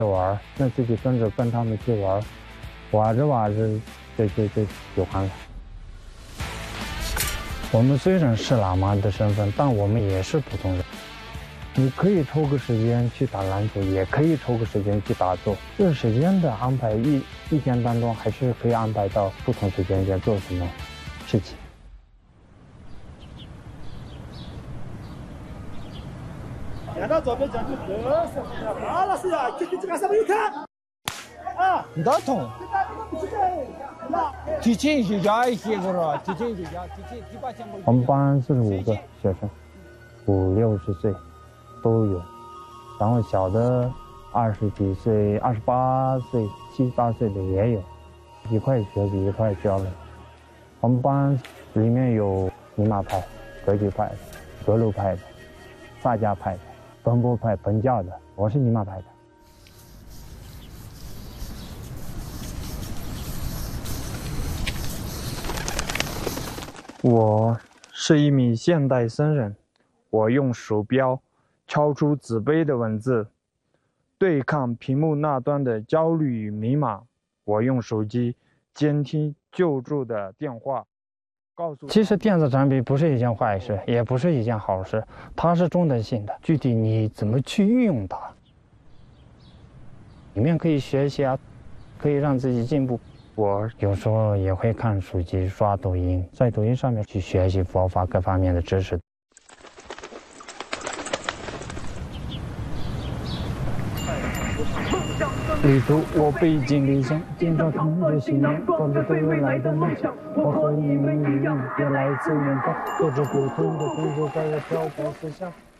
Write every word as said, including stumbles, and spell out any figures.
玩，那自己跟着跟他们去玩，玩着玩着就就就喜欢了。我们虽然是喇嘛的身份，但我们也是普通人。你可以抽个时间去打篮球，也可以抽个时间去打坐。这个时间的安排一一天当中，还是可以安排到不同时间点做什么事情。 看到左边讲就得是，马老师呀，这这干什么？有看啊？ 打通。提前一家一些个了，提前一家，提前提八千个。 我们班四十五个学生，五六十岁都有，然后小的二十几岁、二十八岁、七八岁的也有，一块学习一块教的。我们班里面有尼玛派、格局派的、格鲁派的、萨迦派的、奔波派、本教的，我是尼玛派的。我是一名现代僧人，我用鼠标敲出纸碑的文字，对抗屏幕那端的焦虑与迷茫。我用手机监听救助的电话，告诉。其实电子产品不是一件坏事，也不是一件好事，它是中等性的，具体你怎么去运用它。里面可以学习啊，可以让自己进步。我有时候也会看手机、刷抖音，在抖音上面去学习佛法各方面的知识。旅途我背井离乡，见到他们的信念，抱着对未来的梦想。我和你们一样，也来自远方，做着普通的工作，在我漂泊思乡。